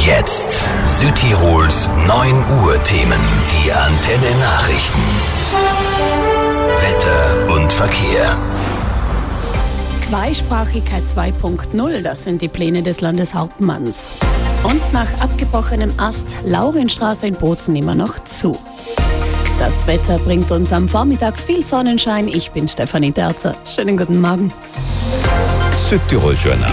Jetzt Südtirols 9 Uhr Themen, die Antenne Nachrichten. Wetter und Verkehr. Zweisprachigkeit 2.0, das sind die Pläne des Landeshauptmanns. Und nach abgebrochenem Ast Laurinstraße in Bozen immer noch zu. Das Wetter bringt uns am Vormittag viel Sonnenschein. Ich bin Stefanie Terzer. Schönen guten Morgen. Südtirol Journal.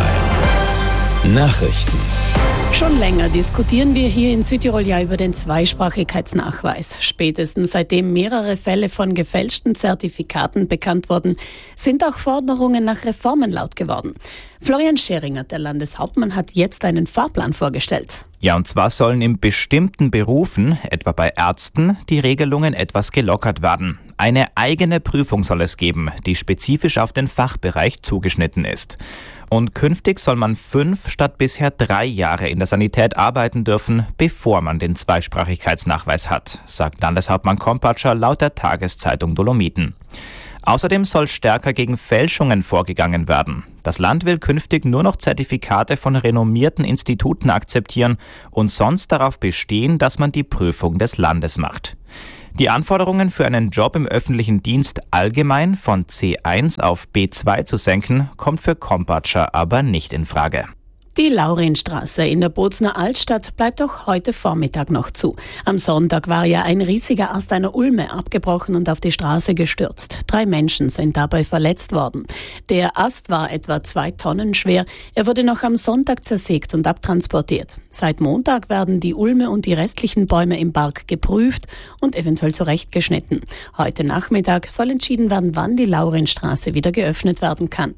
Nachrichten. Schon länger diskutieren wir hier in Südtirol ja über den Zweisprachigkeitsnachweis. Spätestens seitdem mehrere Fälle von gefälschten Zertifikaten bekannt wurden, sind auch Forderungen nach Reformen laut geworden. Florian Scheringer, der Landeshauptmann, hat jetzt einen Fahrplan vorgestellt. Ja, und zwar sollen in bestimmten Berufen, etwa bei Ärzten, die Regelungen etwas gelockert werden. Eine eigene Prüfung soll es geben, die spezifisch auf den Fachbereich zugeschnitten ist. Und künftig soll man 5 statt bisher 3 Jahre in der Sanität arbeiten dürfen, bevor man den Zweisprachigkeitsnachweis hat, sagt Landeshauptmann Kompatscher laut der Tageszeitung Dolomiten. Außerdem soll stärker gegen Fälschungen vorgegangen werden. Das Land will künftig nur noch Zertifikate von renommierten Instituten akzeptieren und sonst darauf bestehen, dass man die Prüfung des Landes macht. Die Anforderungen für einen Job im öffentlichen Dienst allgemein von C1 auf B2 zu senken, kommt für Kompatscher aber nicht in Frage. Die Laurinstraße in der Bozener Altstadt bleibt auch heute Vormittag noch zu. Am Sonntag war ja ein riesiger Ast einer Ulme abgebrochen und auf die Straße gestürzt. 3 Menschen sind dabei verletzt worden. Der Ast war etwa 2 Tonnen schwer. Er wurde noch am Sonntag zersägt und abtransportiert. Seit Montag werden die Ulme und die restlichen Bäume im Park geprüft und eventuell zurechtgeschnitten. Heute Nachmittag soll entschieden werden, wann die Laurinstraße wieder geöffnet werden kann.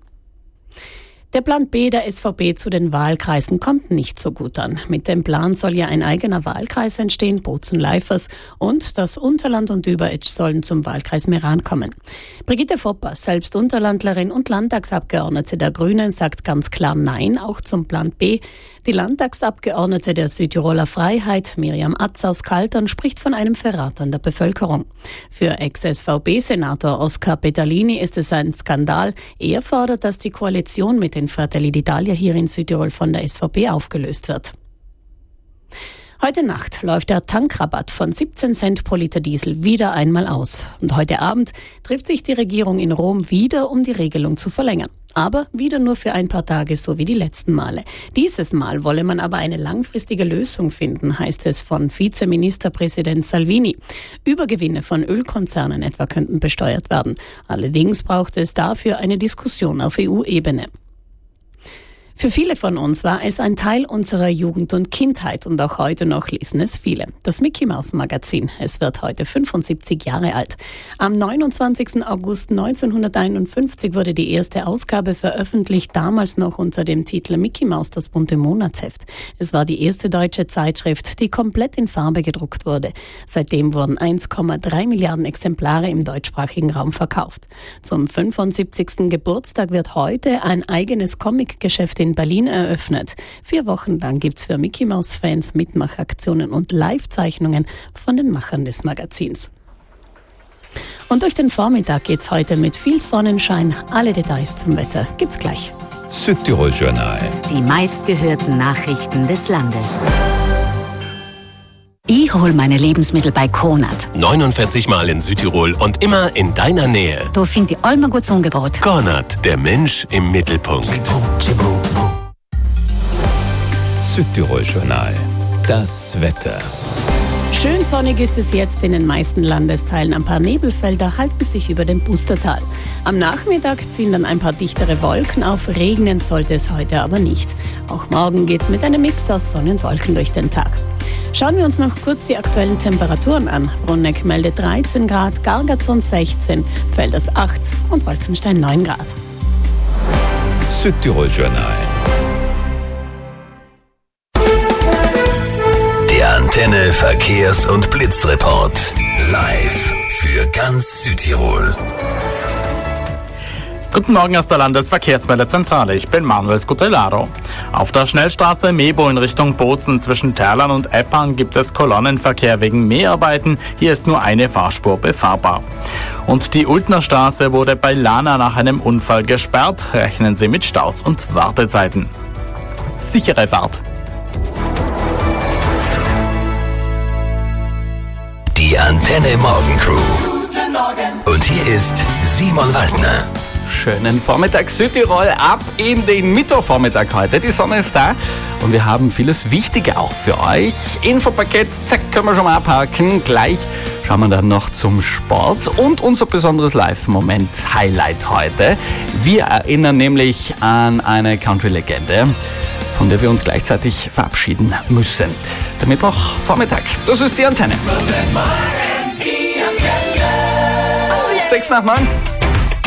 Der Plan B der SVP zu den Wahlkreisen kommt nicht so gut an. Mit dem Plan soll ja ein eigener Wahlkreis entstehen, Bozen-Leifers, und das Unterland und Überetsch sollen zum Wahlkreis Meran kommen. Brigitte Fopper, selbst Unterlandlerin und Landtagsabgeordnete der Grünen, sagt ganz klar Nein, auch zum Plan B. Die Landtagsabgeordnete der Südtiroler Freiheit, Miriam Atz aus Kaltern, spricht von einem Verrat an der Bevölkerung. Für Ex-SVP-Senator Oskar Petalini ist es ein Skandal. Er fordert, dass die Koalition mit den Fratelli d'Italia hier in Südtirol von der SVP aufgelöst wird. Heute Nacht läuft der Tankrabatt von 17 Cent pro Liter Diesel wieder einmal aus. Und heute Abend trifft sich die Regierung in Rom wieder, um die Regelung zu verlängern. Aber wieder nur für ein paar Tage, so wie die letzten Male. Dieses Mal wolle man aber eine langfristige Lösung finden, heißt es von Vizeministerpräsident Salvini. Übergewinne von Ölkonzernen etwa könnten besteuert werden. Allerdings braucht es dafür eine Diskussion auf EU-Ebene. Für viele von uns war es ein Teil unserer Jugend und Kindheit und auch heute noch lesen es viele. Das Mickey Maus Magazin. Es wird heute 75 Jahre alt. Am 29. August 1951 wurde die erste Ausgabe veröffentlicht, damals noch unter dem Titel Mickey Maus, das bunte Monatsheft. Es war die erste deutsche Zeitschrift, die komplett in Farbe gedruckt wurde. Seitdem wurden 1,3 Milliarden Exemplare im deutschsprachigen Raum verkauft. Zum 75. Geburtstag wird heute ein eigenes Comicgeschäft in Berlin eröffnet. 4 Wochen lang gibt's für Mickey Maus Fans Mitmachaktionen und Live-Zeichnungen von den Machern des Magazins. Und durch den Vormittag geht's heute mit viel Sonnenschein. Alle Details zum Wetter gibt's gleich. Südtirol Journal. Die meistgehörten Nachrichten des Landes. Ich hole meine Lebensmittel bei Konrad. 49 Mal in Südtirol und immer in deiner Nähe. Da finde ich allem ein gutes Angebot. Konrad, der Mensch im Mittelpunkt. Südtirol Journal. Das Wetter. Schön sonnig ist es jetzt in den meisten Landesteilen. Ein paar Nebelfelder halten sich über dem Pustertal. Am Nachmittag ziehen dann ein paar dichtere Wolken auf. Regnen sollte es heute aber nicht. Auch morgen geht's mit einem Mix aus Sonne und Wolken durch den Tag. Schauen wir uns noch kurz die aktuellen Temperaturen an. Brunneck meldet 13 Grad, Gargatzon 16, Pfälders 8 und Wolkenstein 9 Grad. Südtirol Journal. Der Antenne Verkehrs- und Blitzreport. Live für ganz Südtirol. Guten Morgen aus der Landesverkehrsmeldezentrale. Ich bin Manuel Scutellaro. Auf der Schnellstraße Mebo in Richtung Bozen zwischen Terlan und Eppang gibt es Kolonnenverkehr wegen Mäharbeiten. Hier ist nur eine Fahrspur befahrbar. Und die Ultner Straße wurde bei Lana nach einem Unfall gesperrt. Rechnen Sie mit Staus und Wartezeiten. Sichere Fahrt. Antenne Morgen Crew. Guten Morgen. Und hier ist Simon Waldner. Schönen Vormittag Südtirol, ab in den Mittwochvormittag heute. Die Sonne ist da und wir haben vieles Wichtige auch für euch. Infopaket, zack, können wir schon mal abhaken. Gleich schauen wir dann noch zum Sport und unser besonderes Live-Moment-Highlight heute. Wir erinnern nämlich an eine Country-Legende, von der wir uns gleichzeitig verabschieden müssen. Der Mittwochvormittag, das ist die Antenne. 6 nach 9.